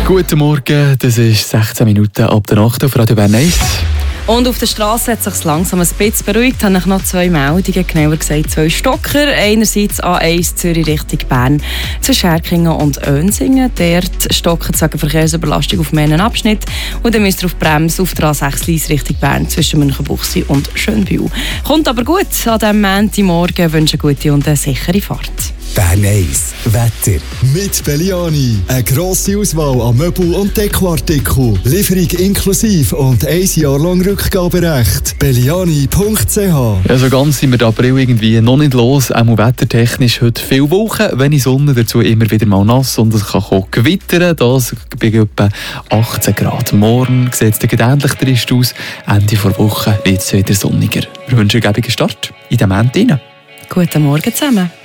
Guten Morgen, das ist 16 Minuten ab der Nacht auf Radio Bern 1. Und auf der Straße hat es sich langsam ein bisschen beruhigt. Ich habe noch 2 Meldungen, genauer gesagt 2 Stocker. Einerseits A1 Zürich Richtung Bern zwischen Scherkingen und Önsingen. Dort stocken wegen Verkehrsüberlastung auf mehreren Abschnitt. Und dann müsst ihr auf Bremse auf der A6 Lyss Richtung Bern zwischen Münchenbuchsee und Schönbühl. Kommt aber gut an diesem Montagmorgen. Wünsche eine gute und eine sichere Fahrt. Bern 1 Wetter. Mit Belliani. Eine grosse Auswahl an Möbel- und Dekoartikeln. Lieferung inklusive und 1 Jahr lang Rückgaberecht. Belliani.ch. Ja, so ganz sind wir den April irgendwie noch nicht los. Auch wettertechnisch heute viel Wolken, wenig Sonne, dazu immer wieder mal nass und es kann auch gewittern. Das bei etwa 18 Grad. Morgen sieht es ähnlich trist aus. Ende der Woche wird es wieder sonniger. Wir wünschen einen guten Start in den Montag. Guten Morgen zusammen.